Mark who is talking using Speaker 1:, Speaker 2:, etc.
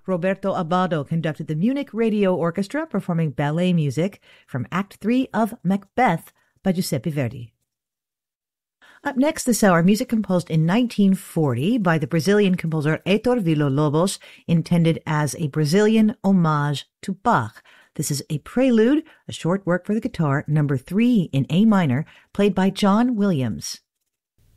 Speaker 1: Roberto Abbado conducted the Munich Radio Orchestra performing ballet music from Act 3 of Macbeth by Giuseppe Verdi. Up next this hour, music composed in 1940 by the Brazilian composer Heitor Villa-Lobos, intended as a Brazilian homage to Bach. This is a prelude, a short work for the guitar, number 3 in A minor, played by John Williams.